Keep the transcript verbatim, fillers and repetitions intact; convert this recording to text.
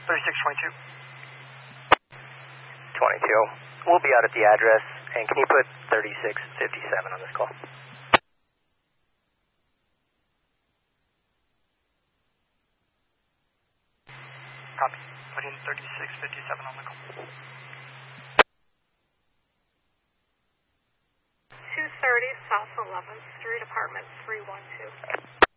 thirty-six twenty-two. twenty-two. We'll be out at the address, and can you put thirty-six fifty-seven on this call? Copy. Put in thirty-six fifty-seven on the call. two thirty South eleventh Street, apartment three one two.